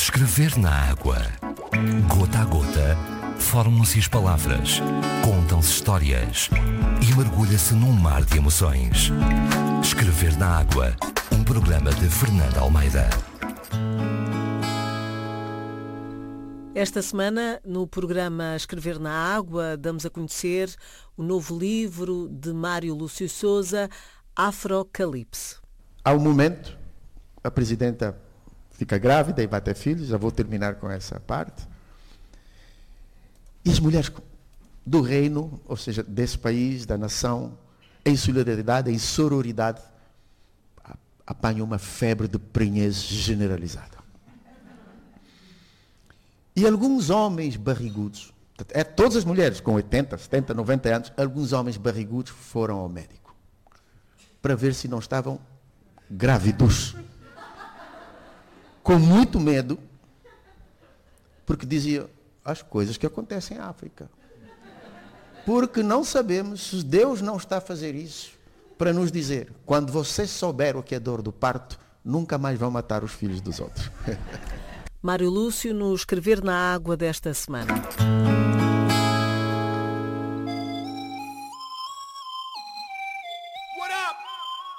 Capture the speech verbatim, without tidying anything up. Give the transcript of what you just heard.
Escrever na água. Gota a gota, formam-se as palavras, contam-se histórias e mergulha-se num mar de emoções. Escrever na água, um programa de Fernanda Almeida. Esta semana, no programa Escrever na Água, damos a conhecer o novo livro de Mário Lúcio Souza, Afrocalipse. Ao momento, a presidenta fica grávida e vai ter filhos, já vou terminar com essa parte. E as mulheres do reino, ou seja, desse país, da nação, em solidariedade, em sororidade, apanham uma febre de prenhez generalizada. E alguns homens barrigudos, é, todas as mulheres com oitenta, setenta, noventa anos, alguns homens barrigudos foram ao médico para ver se não estavam grávidos. Com muito medo, porque dizia as coisas que acontecem em África. Porque não sabemos se Deus não está a fazer isso para nos dizer, quando vocês souberam o que é dor do parto, nunca mais vão matar os filhos dos outros. Mário Lúcio no Escrever na Água desta semana.